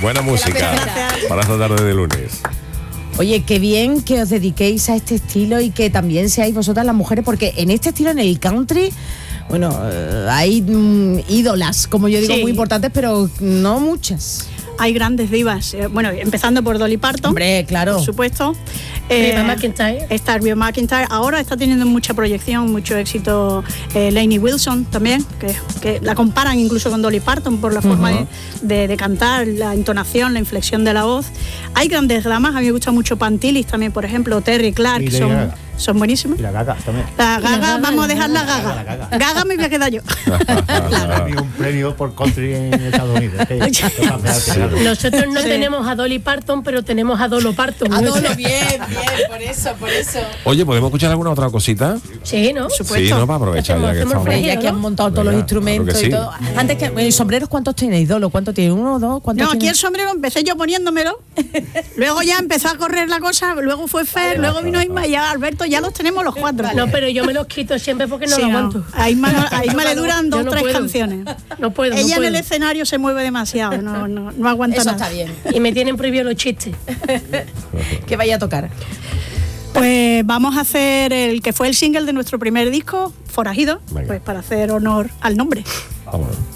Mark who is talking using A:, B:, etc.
A: Buena música para esta tarde de lunes.
B: Oye, qué bien que os dediquéis a este estilo y que también seáis vosotras las mujeres, porque en este estilo, en el country, bueno, hay ídolas, como yo digo, muy importantes, pero no muchas.
C: Hay grandes divas, bueno, empezando por Dolly Parton.
B: Hombre, claro.
C: Por supuesto.
D: Reba McEntire.
C: Está Reba McEntire. Ahora está teniendo mucha proyección, mucho éxito. Lainey Wilson también, que la comparan incluso con Dolly Parton por la forma de cantar, la entonación, la inflexión de la voz. Hay grandes damas, a mí me gusta mucho Pantilis también, por ejemplo, Terry Clark, son buenísimos.
E: Y la Gaga también.
C: La Gaga, vamos a dejar la Gaga. Gaga me voy a quedar yo.
E: Un premio por country en Estados Unidos.
D: Nosotros no tenemos a Dolly Parton, pero tenemos a Dolo Parton.
B: A Dolo, bien, por eso.
A: Oye, ¿podemos escuchar alguna otra cosita?
D: Sí, ¿no?
A: Sí, ¿no? Para aprovechar ya que estamos.
B: Ya que han montado todos los instrumentos y todo. Antes que, ¿sombreros cuántos tenéis, Dolo? ¿Cuántos tiene? ¿Uno o dos?
C: No, aquí el sombrero empecé yo poniéndomelo. Luego ya empezó a correr la cosa, luego fue Fer, luego vino Isma y ya Alberto, ya los tenemos los cuatro.
D: No, pero yo me los quito siempre porque no lo aguanto.
C: A Isma le duran 2 o 3 canciones.
D: No puedo.
C: Ella en el escenario se mueve demasiado, no aguanta nada.
B: Eso está bien.
D: Y me tienen prohibido los chistes.
B: ¿Qué vaya a tocar?
C: Pues vamos a hacer el que fue el single de nuestro primer disco, Forajido,
A: Venga.
C: pues para hacer honor al nombre.
A: Vámonos.